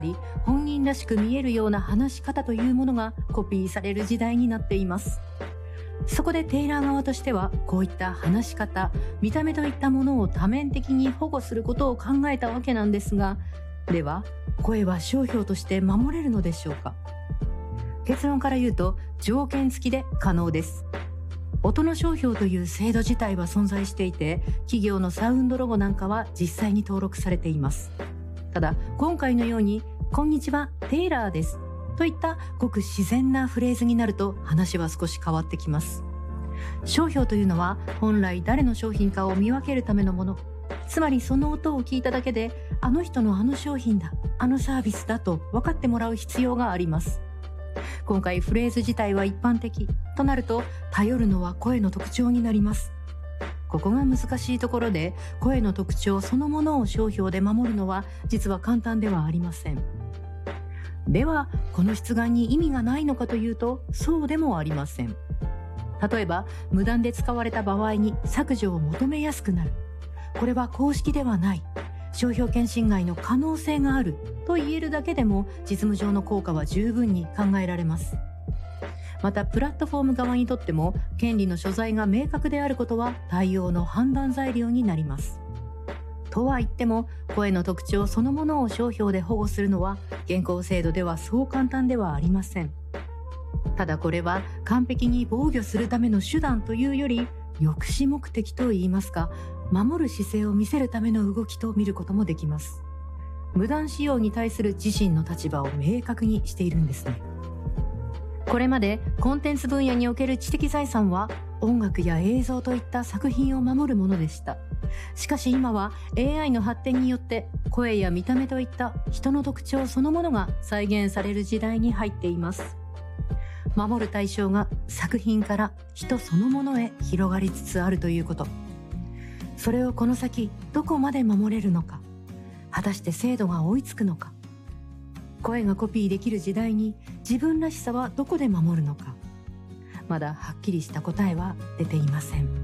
本人らしく見えるような話し方というものがコピーされる時代になっています。そこでテイラー側としては、こういった話し方、見た目といったものを多面的に保護することを考えたわけなんですが、では声は商標として守れるのでしょうか。結論から言うと、条件付きで可能です。音の商標という制度自体は存在していて、企業のサウンドロゴなんかは実際に登録されています。ただ今回のように、こんにちは、テイラーですといったごく自然なフレーズになると、話は少し変わってきます。商標というのは本来誰の商品かを見分けるためのもの。つまりその音を聞いただけで、あの人のあの商品だ、あのサービスだと分かってもらう必要があります。今回フレーズ自体は一般的となると、頼るのは声の特徴になります。ここが難しいところで、声の特徴そのものを商標で守るのは実は簡単ではありません。ではこの出願に意味がないのかというと、そうでもありません。例えば無断で使われた場合に削除を求めやすくなる、これは公式ではない、商標権侵害の可能性があると言えるだけでも、実務上の効果は十分に考えられます。またプラットフォーム側にとっても、権利の所在が明確であることは対応の判断材料になります。とは言っても、声の特徴そのものを商標で保護するのは現行制度ではそう簡単ではありません。ただこれは完璧に防御するための手段というより、抑止目的といいますか、守る姿勢を見せるための動きと見ることもできます。無断使用に対する自身の立場を明確にしているんですね。これまでコンテンツ分野における知的財産は音楽や映像といった作品を守るものでした。しかし今は AI の発展によって声や見た目といった人の特徴そのものが再現される時代に入っています。守る対象が作品から人そのものへ広がりつつあるということ。それをこの先どこまで守れるのか、果たして制度が追いつくのか、声がコピーできる時代に自分らしさはどこで守るのか、まだはっきりした答えは出ていません。